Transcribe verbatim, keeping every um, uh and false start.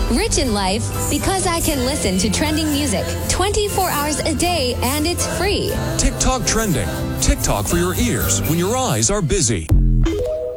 Rich in life because I can listen to trending music twenty-four hours a day and it's free. TikTok trending. TikTok for your ears when your eyes are busy.